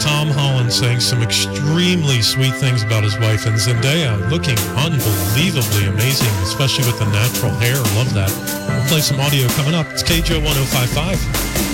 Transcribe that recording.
Tom Holland saying some extremely sweet things about his wife, and Zendaya looking unbelievably amazing, especially with the natural hair. Love that. We'll play some audio coming up. It's KJO 1055.